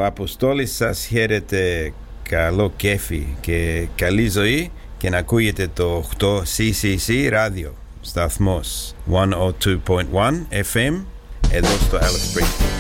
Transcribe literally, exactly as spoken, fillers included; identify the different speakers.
Speaker 1: Αποστόλης σας χαίρετε. Καλό κέφι και καλή ζωή και να ακούγεται το οκτώ σι σι σι ράδιο σταθμός εκατόν δύο κόμμα ένα εφ εμ εδώ στο Alice Springs.